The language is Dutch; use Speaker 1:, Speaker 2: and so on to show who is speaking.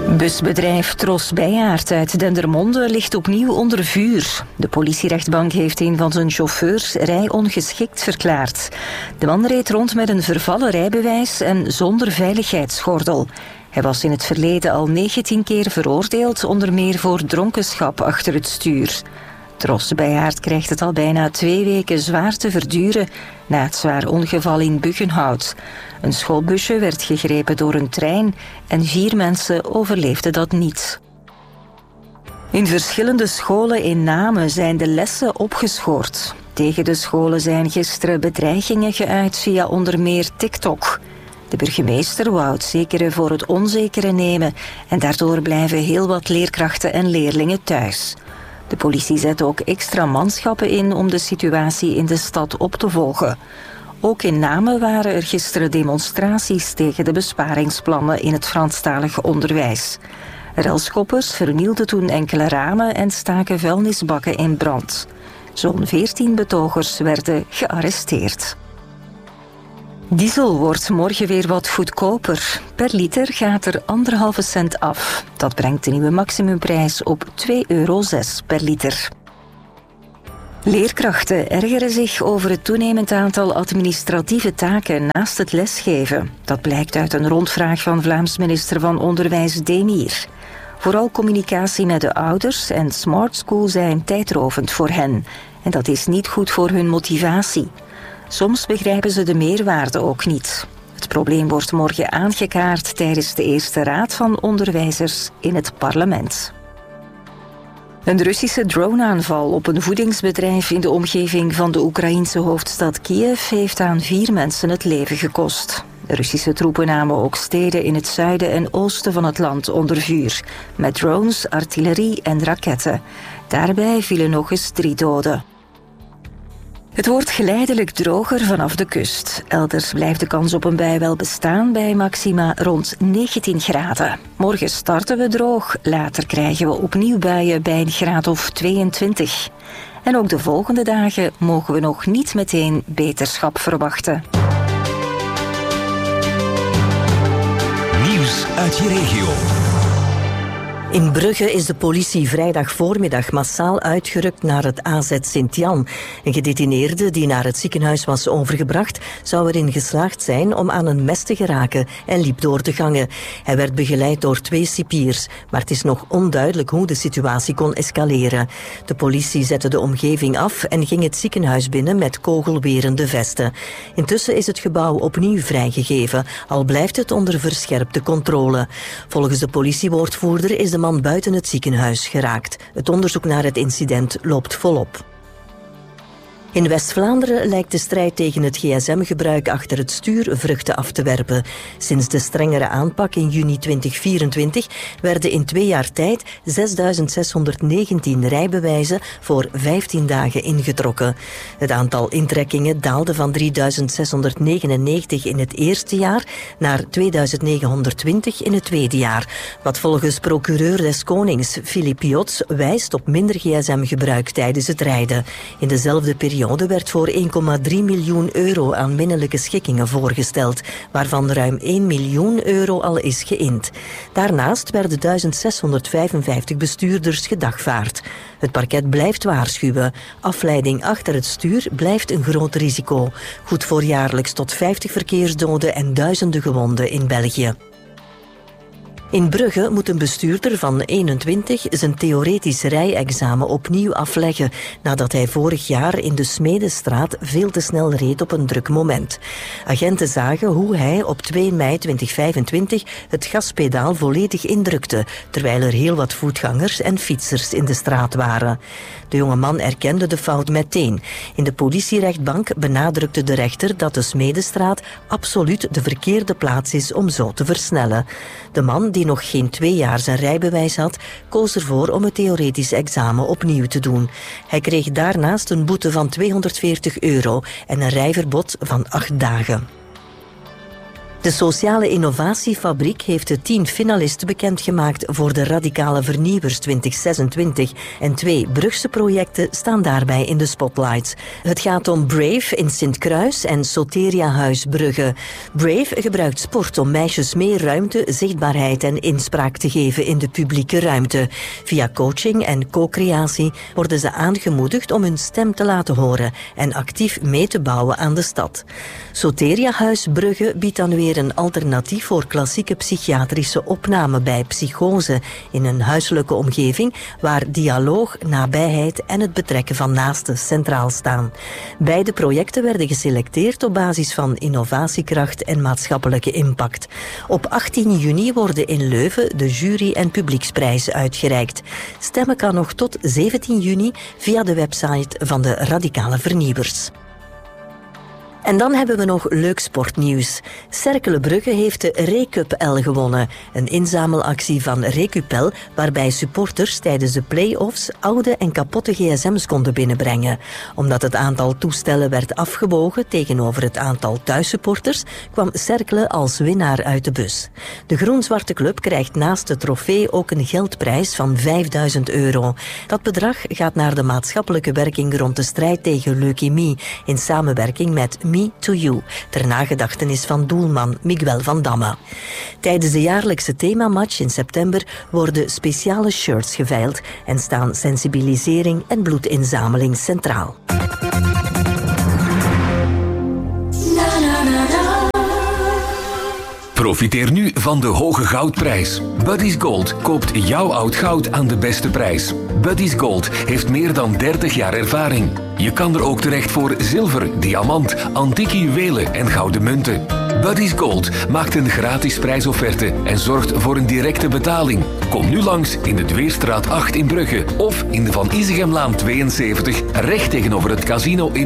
Speaker 1: Busbedrijf Tros Bijaert uit Dendermonde ligt opnieuw onder vuur. De politierechtbank heeft een van zijn chauffeurs rijongeschikt verklaard. De man reed rond met een vervallen rijbewijs en zonder veiligheidsgordel. Hij was in het verleden al 19 keer veroordeeld, onder meer voor dronkenschap achter het stuur. Tros Bijaert krijgt het al bijna 2 weken zwaar te verduren na het zwaar ongeval in Buggenhout. Een schoolbusje werd gegrepen door een trein en 4 mensen overleefden dat niet. In verschillende scholen in Namen zijn de lessen opgeschort. Tegen de scholen zijn gisteren bedreigingen geuit via onder meer TikTok. De burgemeester wou het zekere voor het onzekere nemen en daardoor blijven heel wat leerkrachten en leerlingen thuis. De politie zet ook extra manschappen in om de situatie in de stad op te volgen. Ook in Namen waren er gisteren demonstraties tegen de besparingsplannen in het Franstalige onderwijs. Relschoppers vernielden toen enkele ramen en staken vuilnisbakken in brand. Zo'n 14 betogers werden gearresteerd. Diesel wordt morgen weer wat goedkoper. Per liter gaat er 1,5 cent af. Dat brengt de nieuwe maximumprijs op €2,06 per liter. Leerkrachten ergeren zich over het toenemend aantal administratieve taken naast het lesgeven. Dat blijkt uit een rondvraag van Vlaams minister van Onderwijs Demir. Vooral communicatie met de ouders en Smart School zijn tijdrovend voor hen. En dat is niet goed voor hun motivatie. Soms begrijpen ze de meerwaarde ook niet. Het probleem wordt morgen aangekaart tijdens de eerste raad van onderwijzers in het parlement. Een Russische droneaanval op een voedingsbedrijf in de omgeving van de Oekraïense hoofdstad Kiev heeft aan 4 mensen het leven gekost. De Russische troepen namen ook steden in het zuiden en oosten van het land onder vuur, met drones, artillerie en raketten. Daarbij vielen nog eens 3 doden. Het wordt geleidelijk droger vanaf de kust. Elders blijft de kans op een bui wel bestaan bij maxima rond 19 graden. Morgen starten we droog, later krijgen we opnieuw buien bij een graad of 22. En ook de volgende dagen mogen we nog niet meteen beterschap verwachten.
Speaker 2: Nieuws uit je regio.
Speaker 3: In Brugge is de politie vrijdag voormiddag massaal uitgerukt naar het AZ Sint-Jan. Een gedetineerde die naar het ziekenhuis was overgebracht, zou erin geslaagd zijn om aan een mes te geraken en liep door de gangen. Hij werd begeleid door 2 cipiers, maar het is nog onduidelijk hoe de situatie kon escaleren. De politie zette de omgeving af en ging het ziekenhuis binnen met kogelwerende vesten. Intussen is het gebouw opnieuw vrijgegeven, al blijft het onder verscherpte controle. Volgens de politiewoordvoerder is de man buiten het ziekenhuis geraakt. Het onderzoek naar het incident loopt volop. In West-Vlaanderen lijkt de strijd tegen het gsm-gebruik achter het stuur vruchten af te werpen. Sinds de strengere aanpak in juni 2024 werden in 2 jaar tijd 6.619 rijbewijzen voor 15 dagen ingetrokken. Het aantal intrekkingen daalde van 3.699 in het eerste jaar naar 2.920 in het tweede jaar. Wat volgens procureur des Konings Philippe Jots wijst op minder gsm-gebruik tijdens het rijden. In dezelfde periode werd voor €1,3 miljoen aan minnelijke schikkingen voorgesteld, waarvan ruim €1 miljoen al is geïnd. Daarnaast werden 1655 bestuurders gedagvaard. Het parket blijft waarschuwen. Afleiding achter het stuur blijft een groot risico. Goed voor jaarlijks tot 50 verkeersdoden en duizenden gewonden in België. In Brugge moet een bestuurder van 21 zijn theoretisch rijexamen opnieuw afleggen, nadat hij vorig jaar in de Smedestraat veel te snel reed op een druk moment. Agenten zagen hoe hij op 2 mei 2025 het gaspedaal volledig indrukte, terwijl er heel wat voetgangers en fietsers in de straat waren. De jonge man erkende de fout meteen. In de politierechtbank benadrukte de rechter dat de Smedestraat absoluut de verkeerde plaats is om zo te versnellen. De man, die nog geen 2 jaar zijn rijbewijs had, koos ervoor om het theoretisch examen opnieuw te doen. Hij kreeg daarnaast een boete van €240 en een rijverbod van 8 dagen. De Sociale Innovatiefabriek heeft de 10 finalisten bekendgemaakt voor de Radicale Vernieuwers 2026. En 2 Brugse projecten staan daarbij in de spotlights. Het gaat om Brave in Sint-Kruis en Soteria Huis Brugge. Brave gebruikt sport om meisjes meer ruimte, zichtbaarheid en inspraak te geven in de publieke ruimte. Via coaching en co-creatie worden ze aangemoedigd om hun stem te laten horen en actief mee te bouwen aan de stad. Soteria Huis Brugge biedt dan weer een alternatief voor klassieke psychiatrische opname bij psychose in een huiselijke omgeving waar dialoog, nabijheid en het betrekken van naasten centraal staan. Beide projecten werden geselecteerd op basis van innovatiekracht en maatschappelijke impact. Op 18 juni worden in Leuven de jury- en publieksprijzen uitgereikt. Stemmen kan nog tot 17 juni via de website van de Radicale Vernieuwers. En dan hebben we nog leuk sportnieuws. Cercle Brugge heeft de Recup L gewonnen. Een inzamelactie van Recupel waarbij supporters tijdens de play-offs oude en kapotte gsm's konden binnenbrengen. Omdat het aantal toestellen werd afgebogen tegenover het aantal thuissupporters, kwam Cercle als winnaar uit de bus. De groen-zwarte club krijgt naast de trofee ook een geldprijs van €5.000. Dat bedrag gaat naar de maatschappelijke werking rond de strijd tegen leukemie in samenwerking met Me to You, ter nagedachtenis van doelman Miguel van Damme. Tijdens de jaarlijkse themamatch in september worden speciale shirts geveild en staan sensibilisering en bloedinzameling centraal.
Speaker 2: Profiteer nu van de hoge goudprijs. Buddy's Gold koopt jouw oud goud aan de beste prijs. Buddy's Gold heeft meer dan 30 jaar ervaring. Je kan er ook terecht voor zilver, diamant, antieke juwelen en gouden munten. Buddy's Gold maakt een gratis prijsofferte en zorgt voor een directe betaling. Kom nu langs in de Dweerstraat 8 in Brugge of in de Van Isegemlaan 72, recht tegenover het casino in